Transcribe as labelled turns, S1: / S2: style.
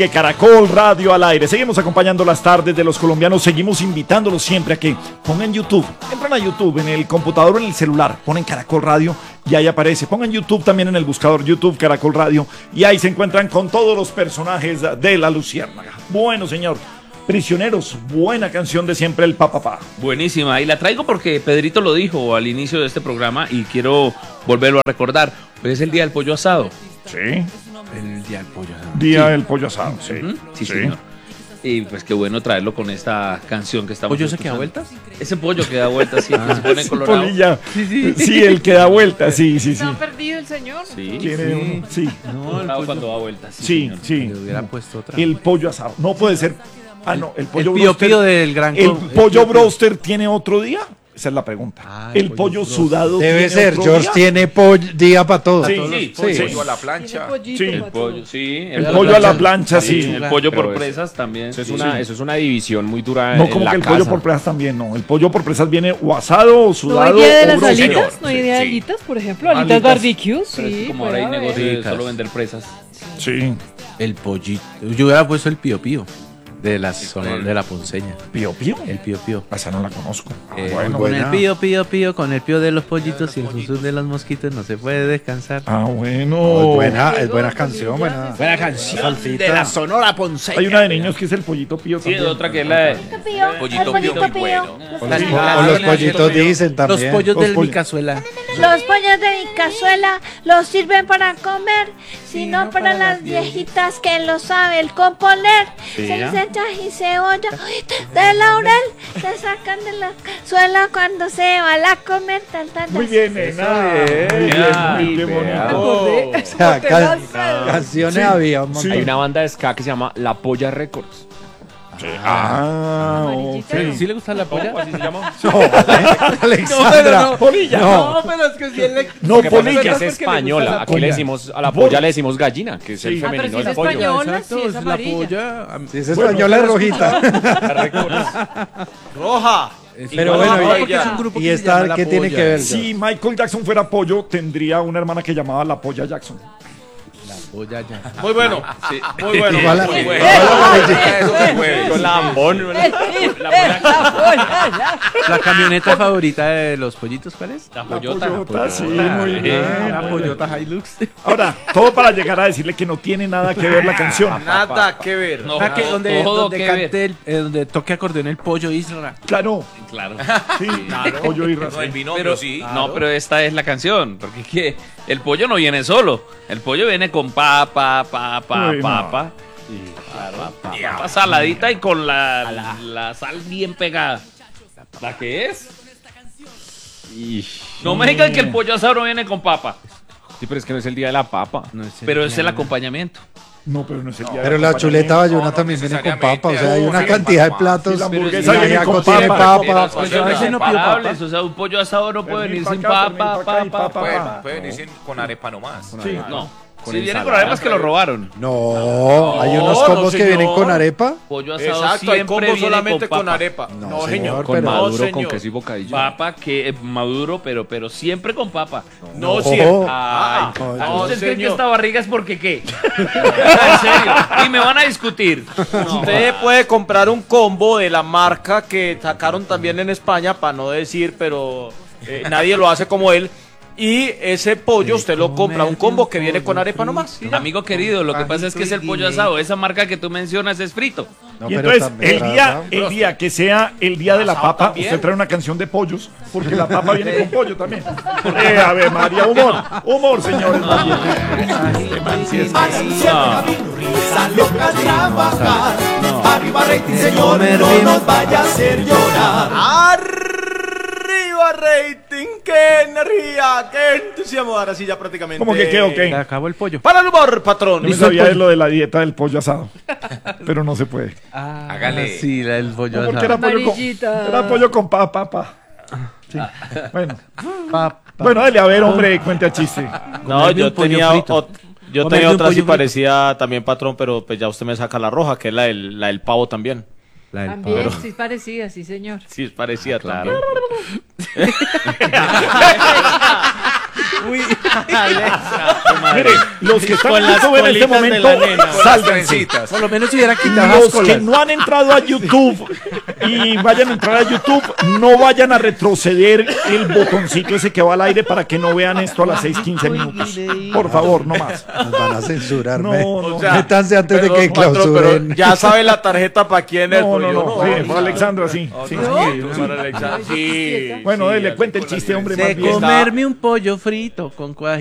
S1: Sigue Caracol Radio al aire. Seguimos acompañando las tardes de los colombianos. Seguimos invitándolos siempre a que pongan YouTube. Entran a YouTube en el computador o en el celular. Ponen Caracol Radio y ahí aparece. Pongan YouTube también en el buscador YouTube Caracol Radio. Y ahí se encuentran con todos los personajes de La Luciérnaga. Bueno, señor. Prisioneros, buena canción de siempre el Papá.
S2: Buenísima, y la traigo porque Pedrito lo dijo al inicio de este programa y quiero volverlo a recordar. Hoy es el día del pollo asado.
S1: Sí.
S2: El día del pollo asado.
S1: Día del pollo asado, sí.
S2: Sí, señor. Y pues qué bueno traerlo con esta canción que estamos
S3: ¿Pollo
S2: escuchando.
S3: se que da vueltas?
S2: Ese pollo que da vueltas, sí, que se pone colorado.
S1: Polilla. Sí, el que da vueltas, sí.
S4: ¿Está perdido el señor?
S2: Sí,
S1: Sí.
S2: no, el pollo cuando da vueltas.
S1: Sí.
S3: Le hubiera puesto otra.
S1: El pollo asado. No puede ser. Ah, no, el pollo
S3: El pío
S1: broster.
S3: pío del gran
S1: ¿El pollo
S3: pío.
S1: broster tiene otro día? Esa es la pregunta.
S3: Ah,
S1: el pollo sudado
S5: Debe
S1: tiene
S5: ser,
S1: otro
S5: George
S1: día?
S5: tiene día para todo.
S1: Sí,
S2: Sí,
S6: Pollo a la plancha.
S1: Sí.
S2: el pollo, sí.
S1: El pollo a la plancha, sí.
S2: El pollo por
S6: Pero
S2: presas también.
S6: Eso es,
S2: sí.
S6: eso es una división muy dura
S1: No,
S6: en
S1: como
S6: la
S1: que el
S6: casa.
S1: pollo por presas también, no. El pollo por presas viene o asado o
S4: ¿No
S1: sudado
S4: hay día de
S1: o
S4: las
S1: broster.
S4: alitas? ¿No hay día de
S6: Sí.
S4: alitas, por ejemplo? ¿Alitas
S1: Alitas.
S4: barbecue?
S2: Pero es que
S4: Sí,
S2: como ahora hay
S4: puede haber.
S2: negocio de
S3: Sí,
S2: solo vender presas.
S1: Sí.
S3: El pollito. Yo hubiera puesto el pío pío de la zona de la ponceña.
S1: Pío Pío.
S3: El pío pío.
S1: Esa no la conozco.
S3: Con
S5: buena.
S3: el pío pío pío, con el pío de los pollitos y el susurro de los mosquitos no se puede descansar.
S1: Ah, bueno.
S5: Es buena canción, buena.
S6: Buena canción
S5: Salsita.
S6: de la Sonora Ponceña.
S1: Hay una de niños que es el pollito Pío
S2: Sí,
S1: también.
S2: otra que es la de
S6: Pollito Pío muy bueno.
S5: O los pollitos dicen
S3: Los
S5: también.
S3: pollos
S1: Los
S3: de mi
S1: pollos.
S3: cazuela.
S7: Los pollos de mi cazuela los sirven para comer, sino para las viejitas que lo saben componer. Se les echa y cebolla de laurel, se sacan de la cazuela cuando se va a comer.
S1: Muy bien, nena. Muy bien, bonito.
S4: Acordé.
S5: O sea, canciones había un montón.
S6: Hay una banda de ska que se llama La Polla Records.
S1: Ah,
S4: Amarillita.
S1: ok.
S3: ¿Sí le gusta la polla?
S6: ¿Así se llama?
S5: Alexandra.
S1: Polilla.
S5: No.
S3: pero es que si él le...
S1: No,
S6: Lo que pasa es que
S1: polilla.
S6: es española. Aquí le decimos, a la
S1: Pollo.
S6: polla le decimos gallina, que es el
S1: Sí.
S4: Ah, pero
S6: femenino
S4: si
S6: del
S4: es
S6: pollo.
S4: española,
S3: Exacto,
S4: sí, es
S3: es la
S4: amarilla.
S3: polla.
S5: Si es española es rojita.
S6: Roja.
S5: Pero
S3: Igual,
S5: bueno,
S3: no, porque es un grupo
S5: ¿y
S3: que se
S5: esta
S3: llama La
S5: qué tiene
S3: Polla.
S5: que ver?
S1: Si Michael Jackson fuera pollo, tendría una hermana que llamaba la Polla Jackson.
S3: Polla ya.
S6: Muy bueno. Sí, muy bueno.
S5: Igual a-
S6: Muy bueno. Eso se puede. Con lambón.
S3: La camioneta favorita de los pollitos, ¿cuál es?
S6: La
S1: La
S6: pollota.
S1: Pollota, sí, muy bien.
S3: La pollota Hilux.
S1: Ahora, todo para llegar a decirle que no tiene nada que ver la canción.
S6: Nada que ver.
S2: No,
S3: Ah, que donde,
S2: todo
S3: donde
S2: que
S3: cante donde toque acordeón el pollo Isra.
S1: Claro,
S2: Claro.
S1: sí, pollo y raza.
S6: el binomio,
S2: Pero,
S6: sí.
S2: no, pero esta es la canción, porque es que el pollo no viene solo, el pollo viene con papa,
S1: Uy, no.
S2: papa, saladita y con la sal bien pegada. ¿La que es? No me digan que el pollo asado no viene con papa,
S6: Sí, pero es que no es el día de la papa.
S3: No es
S2: pero es el acompañamiento.
S1: No, pero no es el día
S5: Pero
S1: del
S5: la
S1: acompañamiento.
S5: chuleta bayona
S6: no
S5: también viene con
S6: necesariamente.
S5: papa. O sea, hay una
S6: Sí,
S5: cantidad de
S6: papa.
S5: platos.
S1: Sí, la
S5: Pero
S1: hamburguesa
S5: el
S1: viene
S5: ajiaco
S1: con
S5: tiene
S1: papa.
S5: papa.
S2: Pues
S3: a veces no pido
S2: inseparables, o sea, un pollo asado no puede venir sin papa,
S6: Pueden irse con arepa nomás.
S1: Sí.
S2: No. Si vienen con arepas que lo robaron.
S5: No, hay unos
S6: no,
S5: combos que
S6: señor.
S5: vienen con arepa.
S2: Pollo asado
S6: Exacto, hay
S2: siempre
S6: combo
S2: viene
S6: solamente
S2: con
S6: con
S2: papa.
S6: arepa.
S5: No, señor,
S6: Con
S5: pero-
S6: maduro,
S5: no,
S6: con
S5: señor.
S6: queso y bocadillo.
S2: Papa que maduro, pero siempre con papa.
S6: No,
S5: No.
S6: siempre.
S2: Ay,
S6: no,
S2: ¿ustedes creen que
S6: señor.
S2: esta barriga es porque qué? En serio. Y me van a discutir.
S8: Usted puede comprar un combo de la marca que sacaron también en España, para no decir, pero nadie lo hace como él. Y ese pollo usted lo compra, un combo que viene con arepa nomás. y ya.
S2: Amigo querido, lo que pasa es que es el pollo asado. Esa marca que tú mencionas es frito.
S5: No,
S1: Y
S5: pero
S1: entonces,
S5: también,
S1: el día que sea el día de la papa, usted trae una canción de pollos, porque la papa viene con pollo también. A ver, María, humor, señores.
S8: Arriba rating, señor, no nos vaya a hacer llorar. Arriba rating, qué energía, qué entusiasmo. Ahora sí ya prácticamente.
S1: ¿Cómo que qué o
S3: Se
S1: qué?
S3: acabó el pollo.
S8: Para el humor, patrón.
S1: Yo no sabía de lo de la dieta del pollo asado, pero no se puede.
S6: Hágale.
S3: Sí, la del pollo
S1: Porque
S3: asado.
S1: era pollo con papa. Sí. Bueno.
S3: Papa.
S1: Bueno, dale, a ver, hombre, cuente el chiste.
S8: No,
S3: Comerme
S8: yo
S3: un pollo
S8: tenía,
S3: frito.
S8: yo
S3: Comerme
S8: tenía
S3: un
S8: otra
S3: pollo
S8: así
S3: frito.
S8: parecida también, patrón, pero pues ya usted me saca la roja, que es la del pavo también.
S3: La del
S4: También,
S3: pavo.
S4: sí, es parecida, sí, señor.
S8: Sí, es parecida, claro.
S3: Uy,
S1: Mire, los que están
S8: Con
S1: en
S8: las
S1: YouTube en este
S8: colitas de
S1: momento,
S8: la nena.
S1: sálvense.
S3: por lo menos si hubiera quitado las
S1: Los que
S3: colas.
S1: no han entrado a YouTube y vayan a entrar a YouTube, no vayan a retroceder el botoncito ese que va al aire para que no vean esto a las 6:15 minutos. Por favor, no más.
S5: Nos van a censurar.
S1: No, no.
S8: O sea,
S5: Métanse antes de
S8: perdón,
S5: que
S8: patrón,
S5: clausuren.
S8: pero ya sabe la tarjeta para quién es.
S1: No,
S8: pero
S1: no,
S8: yo
S1: no. Sí, para Alexandra, sí. Sí, sí.
S8: Para Alexandra, sí.
S1: Bueno,
S8: sí,
S1: dele, cuente el chiste, hombre, más
S3: De
S1: bien.
S3: comerme un pollo frito con cuaje.